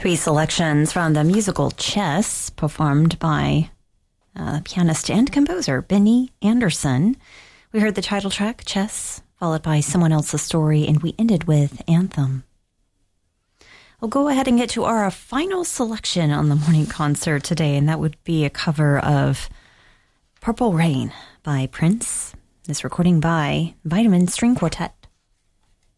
Three selections from the musical Chess, performed by pianist and composer Benny Andersson. We heard the title track, Chess, followed by Someone Else's Story, and we ended with Anthem. We'll go ahead and get to our final selection on the morning concert today, and that would be a cover of Purple Rain by Prince. This recording by Vitamin String Quartet.